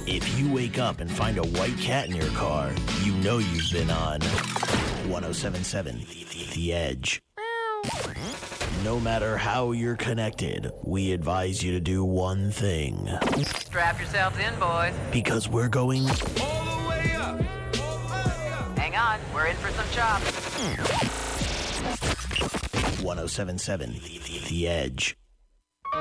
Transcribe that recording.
If you wake up and find a white cat in your car, you know you've been on 107.7 The Edge. No matter how you're connected, we advise you to do one thing. Strap yourselves in, boys. Because we're going All the way up. Hang on, we're in for some chops. 107.7 The Edge.